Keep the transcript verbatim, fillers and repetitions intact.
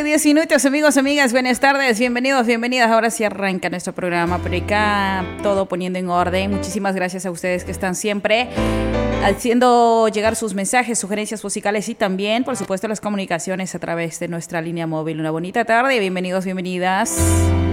diez minutos, amigos, amigas, buenas tardes, bienvenidos, bienvenidas. Ahora sí arranca nuestro programa, pero acá todo poniendo en orden. Muchísimas gracias a ustedes que están siempre haciendo llegar sus mensajes, sugerencias musicales y también, por supuesto, las comunicaciones a través de nuestra línea móvil. Una bonita tarde, bienvenidos, bienvenidas.